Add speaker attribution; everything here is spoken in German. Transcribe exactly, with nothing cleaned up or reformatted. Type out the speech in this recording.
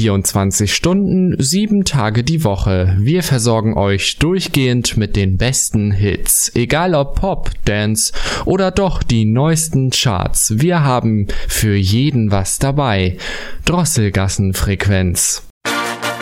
Speaker 1: vierundzwanzig Stunden, sieben Tage die Woche. Wir versorgen euch durchgehend mit den besten Hits. Egal ob Pop, Dance oder doch die neuesten Charts. Wir haben für jeden was dabei. Drosselgassenfrequenz.